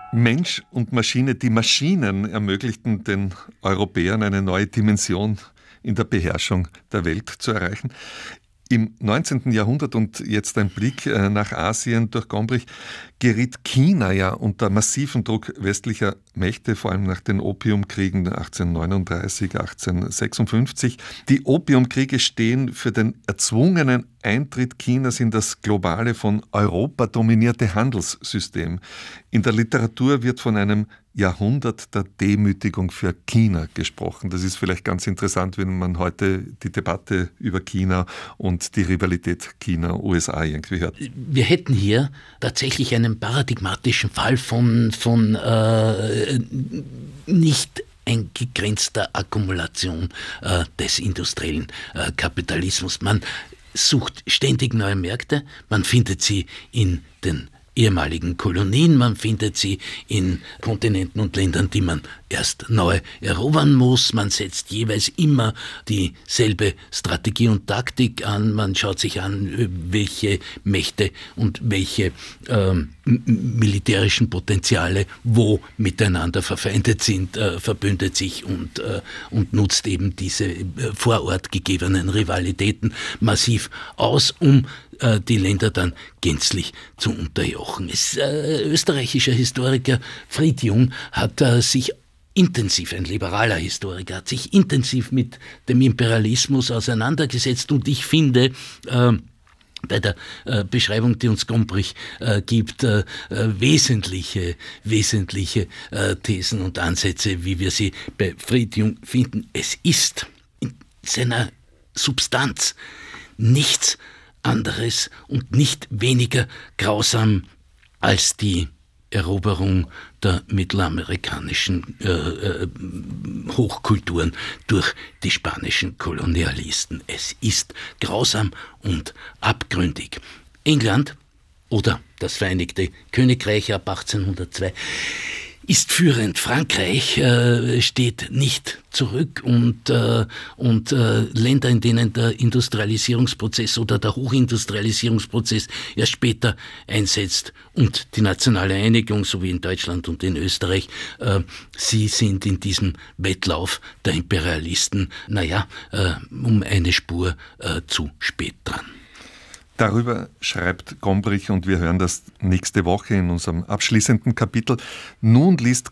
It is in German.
Mensch und Maschine, die Maschinen ermöglichten den Europäern eine neue Dimension in der Beherrschung der Welt zu erreichen. Im 19. Jahrhundert, und jetzt ein Blick nach Asien durch Gombrich, geriet China ja unter massiven Druck westlicher Mächte, vor allem nach den Opiumkriegen 1839, 1856. Die Opiumkriege stehen für den erzwungenen Eintritt Chinas in das globale, von Europa dominierte Handelssystem. In der Literatur wird von einem Jahrhundert der Demütigung für China gesprochen. Das ist vielleicht ganz interessant, wenn man heute die Debatte über China und die Rivalität China-USA irgendwie hört. Wir hätten hier tatsächlich einen paradigmatischen Fall von nicht eingegrenzter Akkumulation des industriellen Kapitalismus. Man sucht ständig neue Märkte, man findet sie in den ehemaligen Kolonien, man findet sie in Kontinenten und Ländern, die man erst neu erobern muss. Man setzt jeweils immer dieselbe Strategie und Taktik an. Man schaut sich an, welche Mächte und welche militärischen Potenziale wo miteinander verfeindet sind, verbündet sich und nutzt eben diese vor Ort gegebenen Rivalitäten massiv aus, um die Länder dann gänzlich zu unterjochen. Österreichischer Historiker Fried Jung hat sich intensiv, ein liberaler Historiker, hat sich intensiv mit dem Imperialismus auseinandergesetzt, und ich finde, bei der Beschreibung, die uns Gombrich gibt, wesentliche Thesen und Ansätze, wie wir sie bei Fried Jung finden. Es ist in seiner Substanz nichts anderes und nicht weniger grausam als die Eroberung der mittelamerikanischen Hochkulturen durch die spanischen Kolonialisten. Es ist grausam und abgründig. England oder das Vereinigte Königreich ab 1802 ist führend. Frankreich steht nicht zurück, und Länder, in denen der Industrialisierungsprozess oder der Hochindustrialisierungsprozess erst später einsetzt, und die nationale Einigung, so wie in Deutschland und in Österreich, sie sind in diesem Wettlauf der Imperialisten, um eine Spur zu spät dran. Darüber schreibt Gombrich, und wir hören das nächste Woche in unserem abschließenden Kapitel. Nun liest